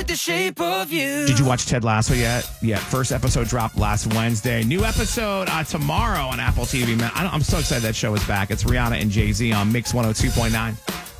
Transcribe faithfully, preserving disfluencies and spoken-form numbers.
with the shape of you. Did you watch Ted Lasso yet? Yeah, first episode dropped last Wednesday. New episode uh, tomorrow on Apple T V, man. I I'm so excited that show is back. It's Rihanna and Jay-Z on Mix one oh two point nine.